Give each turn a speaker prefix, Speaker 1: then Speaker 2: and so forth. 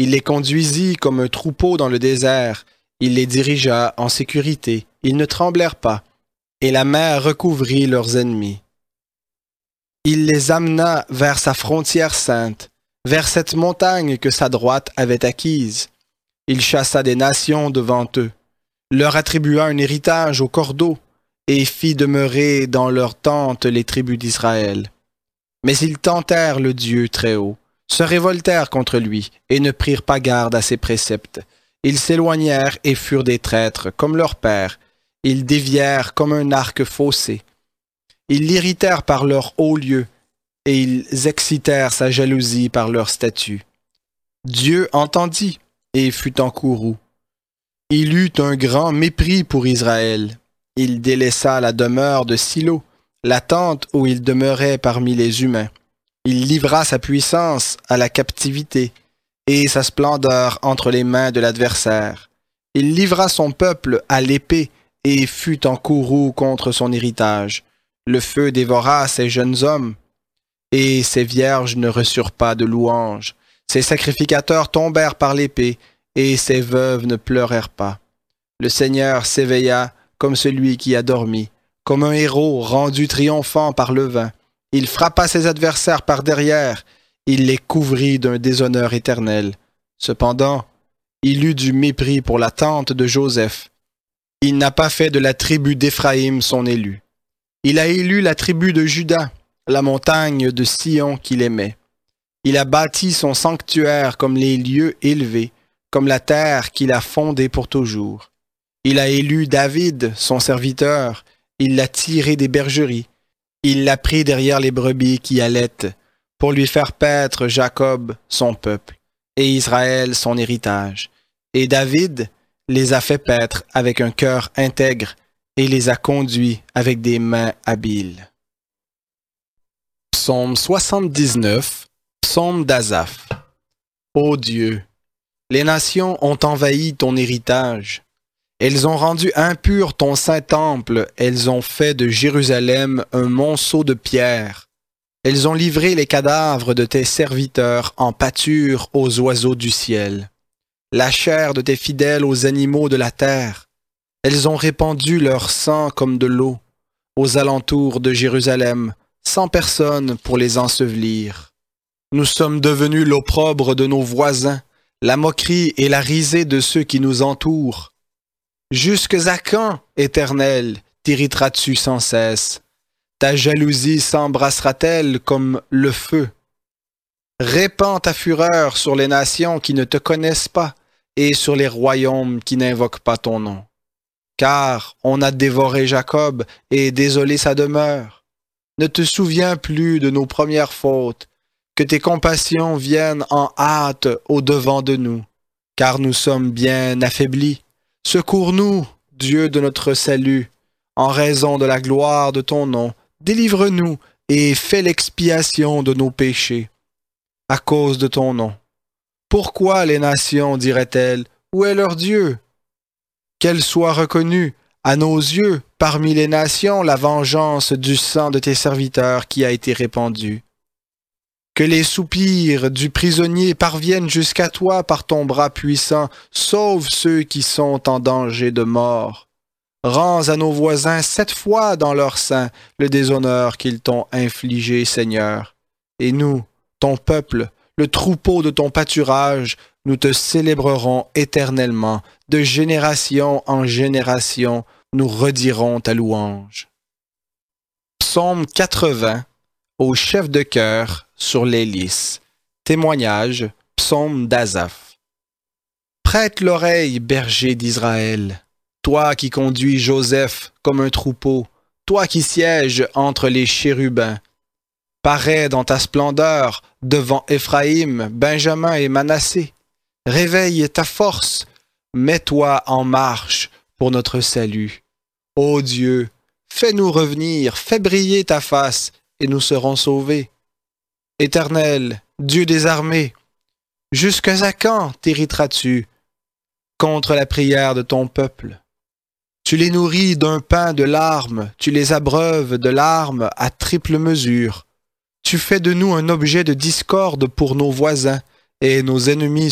Speaker 1: Il les conduisit comme un troupeau dans le désert. Il les dirigea en sécurité. Ils ne tremblèrent pas. Et la mer recouvrit leurs ennemis. Il les amena vers sa frontière sainte, vers cette montagne que sa droite avait acquise. Il chassa des nations devant eux, leur attribua un héritage au cordeau, et fit demeurer dans leurs tentes les tribus d'Israël. Mais ils tentèrent le Dieu très haut, se révoltèrent contre lui, et ne prirent pas garde à ses préceptes. Ils s'éloignèrent et furent des traîtres, comme leur père. Ils dévièrent comme un arc faussé. Ils l'irritèrent par leur haut lieu, et ils excitèrent sa jalousie par leur statut. Dieu entendit, et fut en courroux. Il eut un grand mépris pour Israël. Il délaissa la demeure de Silo, la tente où il demeurait parmi les humains. Il livra sa puissance à la captivité, et sa splendeur entre les mains de l'adversaire. Il livra son peuple à l'épée, et fut en courroux contre son héritage. Le feu dévora ses jeunes hommes, et ses vierges ne reçurent pas de louange. Ses sacrificateurs tombèrent par l'épée, et ses veuves ne pleurèrent pas. Le Seigneur s'éveilla comme celui qui a dormi, comme un héros rendu triomphant par le vin. Il frappa ses adversaires par derrière, il les couvrit d'un déshonneur éternel. Cependant, il eut du mépris pour la tente de Joseph. Il n'a pas fait de la tribu d'Éphraïm son élu. Il a élu la tribu de Juda, la montagne de Sion qu'il aimait. Il a bâti son sanctuaire comme les lieux élevés, comme la terre qu'il a fondée pour toujours. Il a élu David, son serviteur, il l'a tiré des bergeries, il l'a pris derrière les brebis qui allaitent, pour lui faire paître Jacob, son peuple, et Israël, son héritage. Et David les a fait paître avec un cœur intègre, et les a conduits avec des mains habiles. Psaume 79, psaume d'Asaph. Ô Dieu, les nations ont envahi ton héritage. Elles ont rendu impur ton saint temple, elles ont fait de Jérusalem un monceau de pierre. Elles ont livré les cadavres de tes serviteurs en pâture aux oiseaux du ciel, la chair de tes fidèles aux animaux de la terre. Elles ont répandu leur sang comme de l'eau aux alentours de Jérusalem, sans personne pour les ensevelir. Nous sommes devenus l'opprobre de nos voisins, la moquerie et la risée de ceux qui nous entourent. Jusque à quand, Éternel, t'irriteras-tu sans cesse? Ta jalousie s'embrassera-t-elle comme le feu? Répands ta fureur sur les nations qui ne te connaissent pas et sur les royaumes qui n'invoquent pas ton nom. Car on a dévoré Jacob et désolé sa demeure. Ne te souviens plus de nos premières fautes, que tes compassions viennent en hâte au-devant de nous, car nous sommes bien affaiblis. Secours-nous, Dieu de notre salut, en raison de la gloire de ton nom. Délivre-nous et fais l'expiation de nos péchés, à cause de ton nom. Pourquoi les nations, diraient-elles, où est leur Dieu? Qu'elle soit reconnue à nos yeux parmi les nations la vengeance du sang de tes serviteurs qui a été répandue. Que les soupirs du prisonnier parviennent jusqu'à toi par ton bras puissant, sauve ceux qui sont en danger de mort. Rends à nos voisins 7 fois dans leur sein le déshonneur qu'ils t'ont infligé, Seigneur. Et nous, ton peuple, le troupeau de ton pâturage, nous te célébrerons éternellement, de génération en génération, nous redirons ta louange. Psaume 80, au chef de chœur, sur les lys. Témoignage, psaume d'Asaph. Prête l'oreille, berger d'Israël, toi qui conduis Joseph comme un troupeau, toi qui sièges entre les chérubins. Parais dans ta splendeur devant Éphraïm, Benjamin et Manassé. Réveille ta force, mets-toi en marche pour notre salut. Ô Dieu, fais-nous revenir, fais briller ta face, et nous serons sauvés. Éternel, Dieu des armées, jusqu'à quand t'irriteras-tu contre la prière de ton peuple? Tu les nourris d'un pain de larmes, tu les abreuves de larmes à triple mesure. Tu fais de nous un objet de discorde pour nos voisins, et nos ennemis